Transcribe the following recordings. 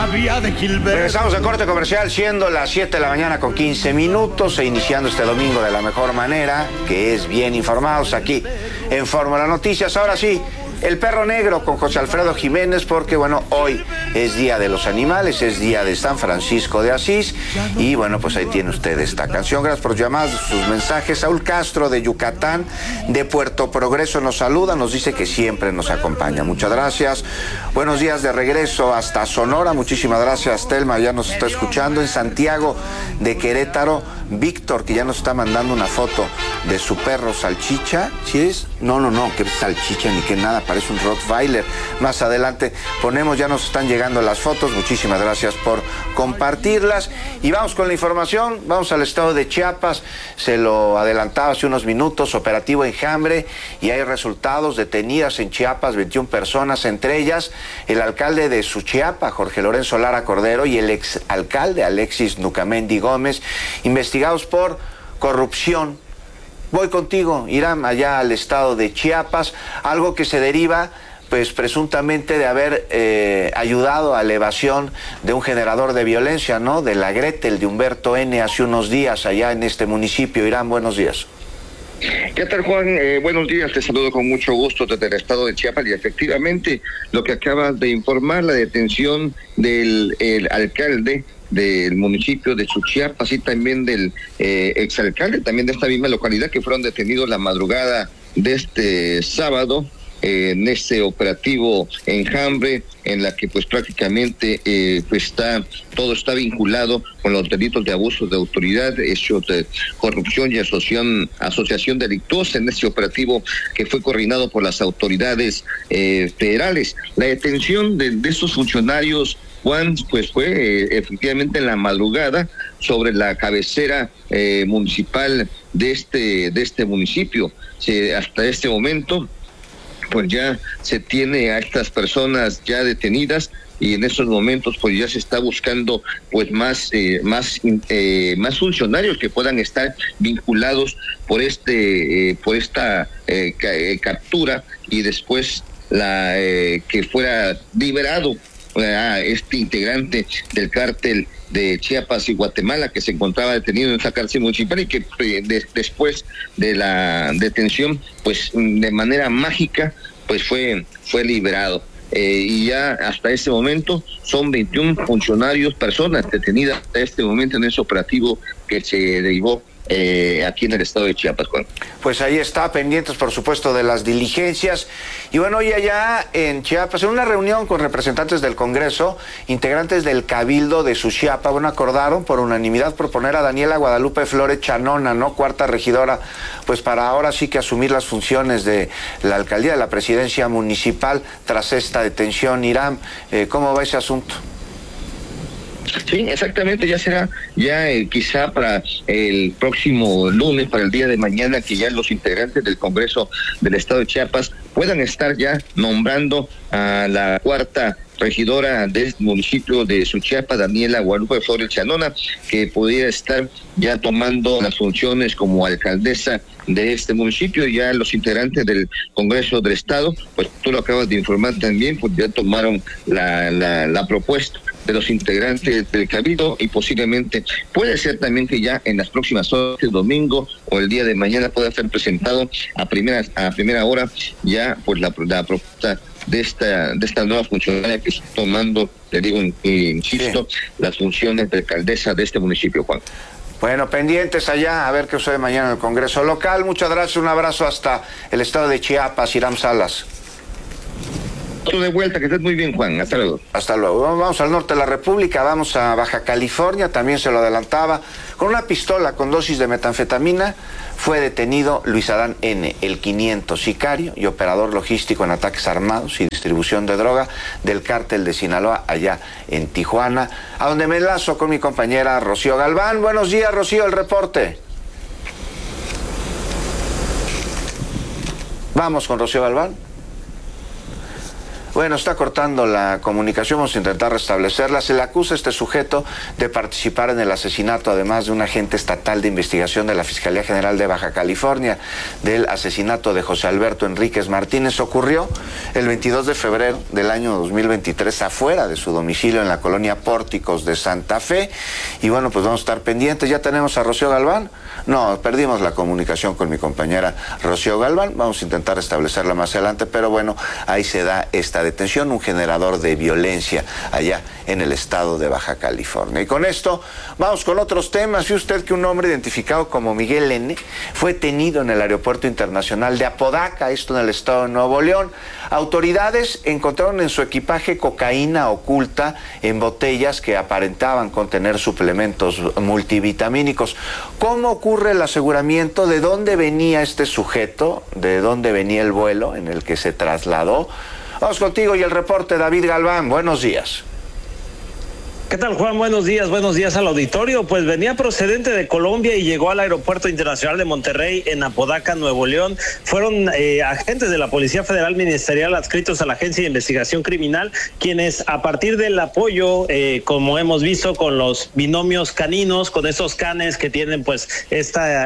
la vía de Gilberto. Regresamos al corte comercial, siendo las 7 de la mañana con 15 minutos e iniciando este domingo de la mejor manera, que es bien informados aquí en Fórmula Noticias. Ahora sí, el perro negro con José Alfredo Jiménez, porque bueno, hoy es Día de los Animales, es Día de San Francisco de Asís, y bueno, pues ahí tiene usted esta canción. Gracias por llamar, sus mensajes. Saúl Castro de Yucatán, de Puerto Progreso, nos saluda, nos dice que siempre nos acompaña. Muchas gracias. Buenos días de regreso hasta Sonora, muchísimas gracias. Telma ya nos está escuchando. En Santiago de Querétaro, Víctor, que ya nos está mandando una foto de su perro Salchicha. ¿Sí es? No, que salchicha ni que nada, parece un Rottweiler. Más adelante ponemos, ya nos están llegando las fotos. Muchísimas gracias por compartirlas. Y vamos con la información, vamos al estado de Chiapas. Se lo adelantaba hace unos minutos, operativo Enjambre, y hay resultados. Detenidas en Chiapas 21 personas, entre ellas el alcalde de Suchiapa, Jorge Lorenzo Lara Cordero, y el exalcalde Alexis Nucamendi Gómez, investigados por corrupción. Voy contigo, Irán, allá al estado de Chiapas, algo que se deriva, pues presuntamente de haber ayudado a la evasión de un generador de violencia, ¿no? De la Gretel de Humberto N. hace unos días allá en este municipio. Irán, buenos días. ¿Qué tal, Juan? Buenos días, te saludo con mucho gusto desde el estado de Chiapas, y efectivamente lo que acabas de informar, la detención del alcalde del municipio de Suchiapa, así también del exalcalde también de esta misma localidad, que fueron detenidos la madrugada de este sábado en este operativo Enjambre, en la que pues prácticamente todo está vinculado con los delitos de abuso de autoridad, hechos de corrupción y asociación delictuosa, en este operativo que fue coordinado por las autoridades federales. La detención de estos funcionarios, Juan, pues fue efectivamente en la madrugada sobre la cabecera municipal de este municipio. Hasta este momento pues ya se tiene a estas personas ya detenidas, y en estos momentos pues ya se está buscando pues más funcionarios que puedan estar vinculados por esta captura, y después que fuera liberado a este integrante del cártel de Chiapas y Guatemala, que se encontraba detenido en esa cárcel municipal, y que después de la detención pues de manera mágica pues fue liberado. Y ya hasta este momento son 21 personas detenidas hasta este momento en ese operativo que se derivó aquí en el estado de Chiapas, Juan. Pues ahí está, pendientes por supuesto de las diligencias. Y bueno, hoy allá en Chiapas, en una reunión con representantes del Congreso, integrantes del Cabildo de Suchiapa, bueno, acordaron por unanimidad proponer a Daniela Guadalupe Flores Chanona, ¿no? Cuarta regidora, pues para ahora sí que asumir las funciones de la alcaldía, de la presidencia municipal, tras esta detención. Irán, ¿cómo va ese asunto? Sí, exactamente, ya será quizá para el próximo lunes, para el día de mañana, que ya los integrantes del Congreso del Estado de Chiapas puedan estar ya nombrando a la cuarta regidora del municipio de Suchiapa, Daniela Guadalupe Flores Chanona, que pudiera estar ya tomando las funciones como alcaldesa de este municipio. Ya los integrantes del Congreso del Estado, pues tú lo acabas de informar también, pues ya tomaron la propuesta de los integrantes del Cabildo, y posiblemente puede ser también que ya en las próximas horas, el domingo o el día de mañana, pueda ser presentado a primera hora ya pues la propuesta de esta nueva funcionaria que está tomando, le digo, insisto, sí, las funciones de alcaldesa de este municipio, Juan. Bueno, pendientes allá, a ver qué sucede mañana en el Congreso local. Muchas gracias, un abrazo hasta el estado de Chiapas, Irán Salas. De vuelta, que estés muy bien, Juan. Hasta luego. Hasta luego. Vamos al norte de la República, vamos a Baja California, también se lo adelantaba. Con una pistola con dosis de metanfetamina fue detenido Luis Adán N., el 500, sicario y operador logístico en ataques armados y distribución de droga del cártel de Sinaloa allá en Tijuana, a donde me enlazo con mi compañera Rocío Galván. Buenos días, Rocío, el reporte. Vamos con Rocío Galván. Bueno, está cortando la comunicación, vamos a intentar restablecerla. Se le acusa a este sujeto de participar en el asesinato, además de un agente estatal de investigación de la Fiscalía General de Baja California, del asesinato de José Alberto Enríquez Martínez. Ocurrió el 22 de febrero del año 2023 afuera de su domicilio en la colonia Pórticos de Santa Fe. Y bueno, pues vamos a estar pendientes. ¿Ya tenemos a Rocío Galván? No, perdimos la comunicación con mi compañera Rocío Galván. Vamos a intentar restablecerla más adelante, pero bueno, ahí se da esta detención, un generador de violencia allá en el estado de Baja California. Y con esto vamos con otros temas. ¿Vio usted que un hombre identificado como Miguel N. fue detenido en el aeropuerto internacional de Apodaca, esto en el estado de Nuevo León? Autoridades encontraron en su equipaje cocaína oculta en botellas que aparentaban contener suplementos multivitamínicos. ¿Cómo ocurre el aseguramiento? ¿De dónde venía este sujeto? ¿De dónde venía el vuelo en el que se trasladó? Vamos contigo y el reporte, David Galván. Buenos días. ¿Qué tal, Juan? Buenos días al auditorio. Pues venía procedente de Colombia y llegó al Aeropuerto Internacional de Monterrey en Apodaca, Nuevo León. Fueron agentes de la Policía Federal Ministerial adscritos a la Agencia de Investigación Criminal, quienes a partir del apoyo, como hemos visto con los binomios caninos, con esos canes que tienen pues esta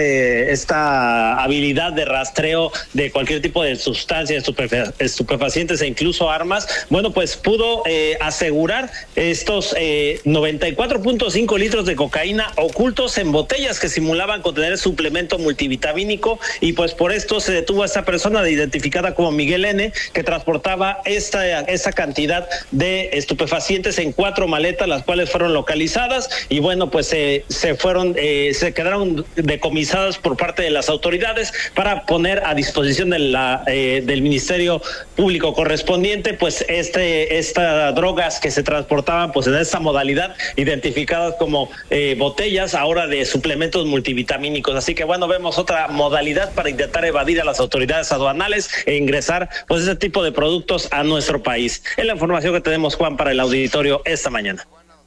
habilidad de rastreo de cualquier tipo de sustancia, estupefacientes e incluso armas, bueno, pues pudo asegurar estos 94.5 litros de cocaína ocultos en botellas que simulaban contener suplemento multivitamínico, y pues por esto se detuvo a esta persona identificada como Miguel N., que transportaba esa cantidad de estupefacientes en 4 maletas, las cuales fueron localizadas y bueno, pues se quedaron decomisadas por parte de las autoridades para poner a disposición del Ministerio Público correspondiente pues estas drogas que se transportaban pues en esta modalidad, identificadas como botellas ahora de suplementos multivitamínicos. Así que bueno, vemos otra modalidad para intentar evadir a las autoridades aduanales e ingresar pues ese tipo de productos a nuestro país. Es la información que tenemos, Juan, para el auditorio esta mañana.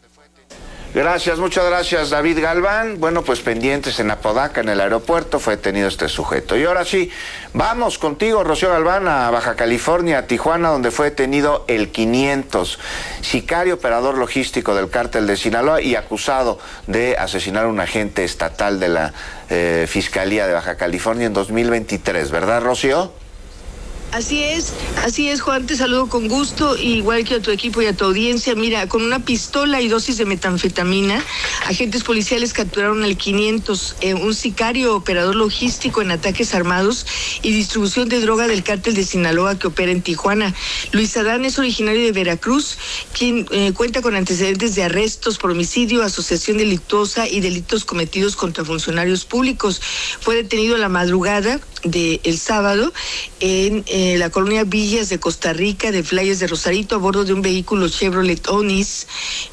Gracias, muchas gracias, David Galván. Bueno, pues pendientes en Apodaca, en el aeropuerto, fue detenido este sujeto. Y ahora sí, vamos contigo, Rocío Galván, a Baja California, a Tijuana, donde fue detenido el 500, sicario operador logístico del cártel de Sinaloa y acusado de asesinar a un agente estatal de la Fiscalía de Baja California en 2023, ¿verdad, Rocío? Así es, Juan, te saludo con gusto, igual que a tu equipo y a tu audiencia. Mira, con una pistola y dosis de metanfetamina, agentes policiales capturaron al 500, un sicario operador logístico en ataques armados y distribución de droga del cártel de Sinaloa que opera en Tijuana. Luis Adán es originario de Veracruz, quien cuenta con antecedentes de arrestos por homicidio, asociación delictuosa y delitos cometidos contra funcionarios públicos. Fue detenido en la madrugada del sábado en la colonia Villas de Costa Rica, de Playas de Rosarito, a bordo de un vehículo Chevrolet Onis.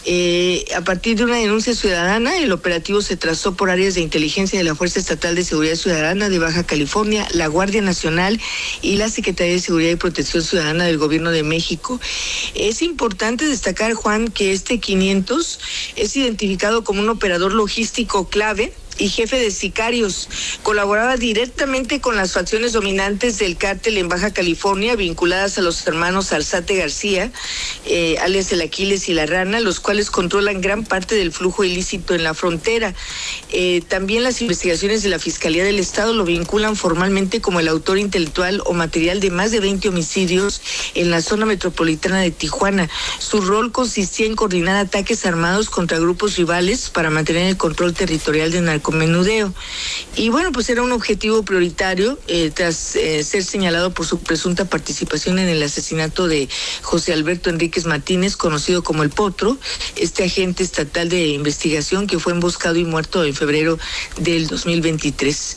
A partir de una denuncia ciudadana, el operativo se trazó por áreas de inteligencia de la Fuerza Estatal de Seguridad Ciudadana de Baja California, la Guardia Nacional y la Secretaría de Seguridad y Protección Ciudadana del Gobierno de México. Es importante destacar, Juan, que este 500 es identificado como un operador logístico clave y jefe de sicarios. Colaboraba directamente con las facciones dominantes del cártel en Baja California, vinculadas a los hermanos Alzate García, alias el Aquiles y la Rana, los cuales controlan gran parte del flujo ilícito en la frontera. También las investigaciones de la Fiscalía del Estado lo vinculan formalmente como el autor intelectual o material de más de 20 homicidios en la zona metropolitana de Tijuana. Su rol consistía en coordinar ataques armados contra grupos rivales para mantener el control territorial de narcomenudeo. Y bueno, pues era un objetivo prioritario tras ser señalado por su presunta participación en el asesinato de José Alberto Enríquez Martínez, conocido como el Potro, este agente estatal de investigación que fue emboscado y muerto en febrero del 2023.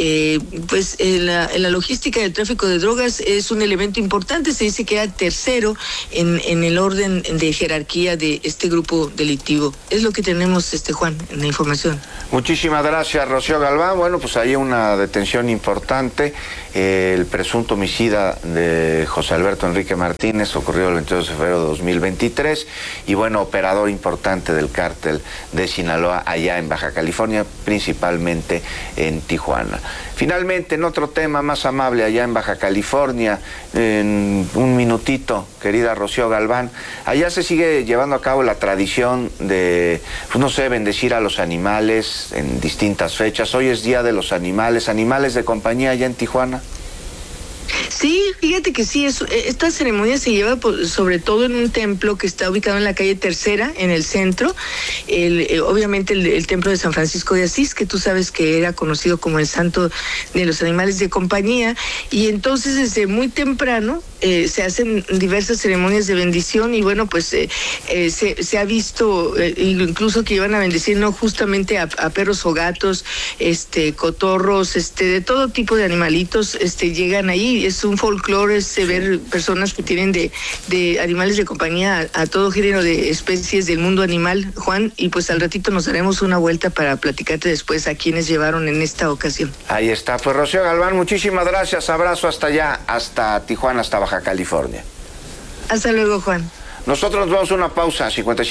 Pues en la logística del tráfico de drogas es un elemento importante. Se dice que era tercero en el orden de jerarquía de este grupo delictivo. Es lo que tenemos, Juan, en la información. Muchísimas gracias, Rocío Galván. Bueno, pues hay una detención importante. El presunto homicida de José Alberto Enrique Martínez ocurrió el 22 de febrero de 2023 y bueno, operador importante del cártel de Sinaloa allá en Baja California, principalmente en Tijuana. Finalmente, en otro tema más amable allá en Baja California, en un minutito, querida Rocío Galván. Allá se sigue llevando a cabo la tradición de, pues no sé, bendecir a los animales en distintas fechas. Hoy es Día de los Animales, animales de compañía allá en Tijuana. Sí, fíjate que sí, esta ceremonia se lleva sobre todo en un templo que está ubicado en la calle Tercera, en el centro, obviamente el templo de San Francisco de Asís, que tú sabes que era conocido como el santo de los animales de compañía, y entonces desde muy temprano se hacen diversas ceremonias de bendición y bueno, pues se ha visto incluso que iban a bendecir no justamente a perros o gatos, cotorros, de todo tipo de animalitos, llegan ahí. Es un folclore, ver personas que tienen de animales de compañía a todo género de especies del mundo animal, Juan, y pues al ratito nos daremos una vuelta para platicarte después a quienes llevaron en esta ocasión. Ahí está, pues Rocío Galván, muchísimas gracias, abrazo hasta allá, hasta Tijuana, hasta Baja California. Hasta luego, Juan. Nosotros nos vamos a una pausa,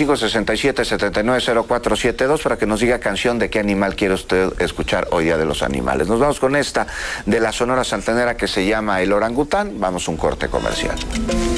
5567-790472, para que nos diga canción de qué animal quiere usted escuchar hoy Día de los Animales. Nos vamos con esta de la Sonora Santanera que se llama El Orangután. Vamos a un corte comercial.